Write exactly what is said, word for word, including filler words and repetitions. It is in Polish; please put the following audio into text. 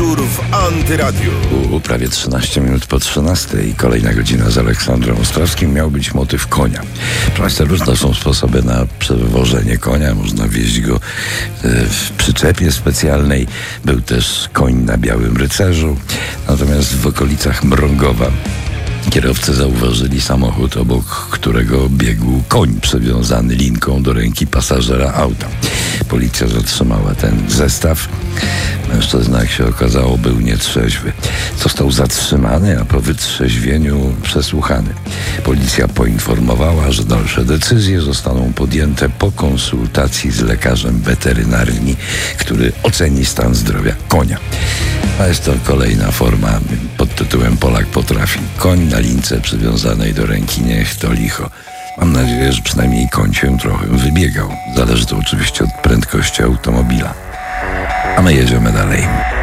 Wieczór w Antyradiu. U, prawie trzynaście minut po trzynastej i kolejna godzina z Aleksandrem Ostrawskim. Miał być motyw konia. Proszę Państwa, różne są sposoby na przewożenie konia. Można wieźć go w przyczepie specjalnej. Był też koń na Białym Rycerzu. Natomiast w okolicach Mrągowa kierowcy zauważyli samochód, obok którego biegł koń przywiązany linką do ręki pasażera auta. Policja zatrzymała ten zestaw. Mężczyzna, jak się okazało, był nietrzeźwy. Został zatrzymany, a po wytrzeźwieniu przesłuchany. Policja poinformowała, że dalsze decyzje zostaną podjęte po konsultacji z lekarzem weterynarii, który oceni stan zdrowia konia. A jest to kolejna forma pod tytułem Polak potrafi. Koń na lince przywiązanej do ręki, niech to licho. Mam nadzieję, że przynajmniej koń się trochę wybiegał. Zależy to oczywiście od prędkości automobila. A my jedziemy dalej.